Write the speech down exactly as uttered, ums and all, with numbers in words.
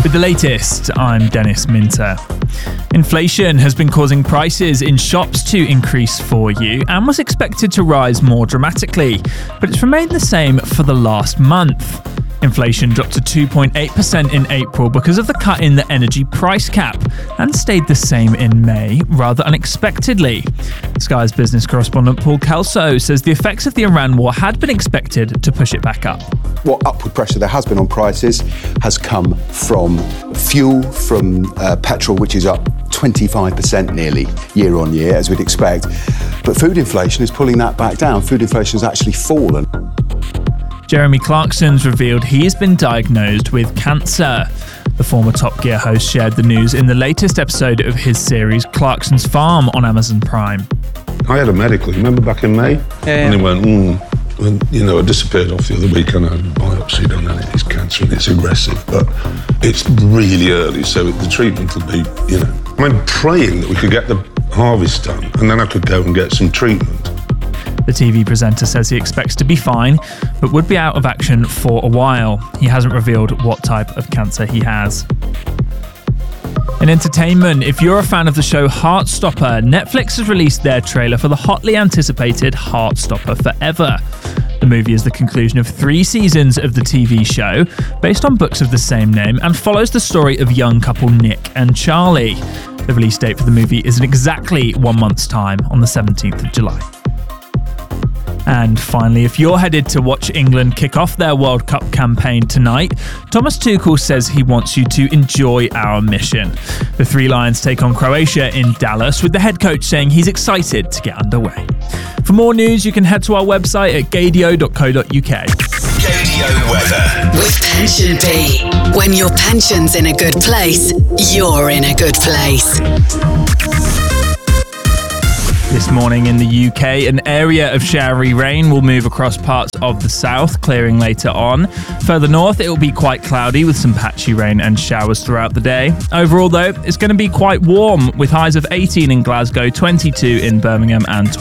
With the latest, I'm Dennis Minter. Inflation has been causing prices in shops to increase for you and was expected to rise more dramatically, but it's remained the same for the last month. Inflation dropped to two point eight percent in April because of the cut in the energy price cap and stayed the same in May, rather unexpectedly. Sky's business correspondent Paul Kelso says the effects of the Iran war had been expected to push it back up. What upward pressure there has been on prices has come from fuel, from uh, petrol, which is up twenty-five percent nearly year on year, as we'd expect. But food inflation is pulling that back down. Food inflation has actually fallen. Jeremy Clarkson's revealed he's been diagnosed with cancer. The former Top Gear host shared the news in the latest episode of his series Clarkson's Farm on Amazon Prime. I had a medical, remember back in May? Yeah, yeah. And it went, mm, and, you know, I disappeared off the other week and I had a biopsy done and it is cancer and it's aggressive, but it's really early, so the treatment will be, you know. I'm praying that we could get the harvest done and then I could go and get some treatment. The T V presenter says he expects to be fine, but would be out of action for a while. He hasn't revealed what type of cancer he has. In entertainment, if you're a fan of the show Heartstopper, Netflix has released their trailer for the hotly anticipated Heartstopper Forever. The movie is the conclusion of three seasons of the T V show, based on books of the same name, and follows the story of young couple Nick and Charlie. The release date for the movie is in exactly one month's time, on the seventeenth of July. And finally, if you're headed to watch England kick off their World Cup campaign tonight, Thomas Tuchel says he wants you to enjoy our mission. The Three Lions take on Croatia in Dallas, with the head coach saying he's excited to get underway. For more news, you can head to our website at gadio dot co dot uk. Gadio weather. With Pension P. When your pension's in a good place, you're in a good place. This morning in the U K, an area of showery rain will move across parts of the south, clearing later on. Further north, it will be quite cloudy with some patchy rain and showers throughout the day. Overall, though, it's going to be quite warm, with highs of eighteen in Glasgow, twenty-two in Birmingham and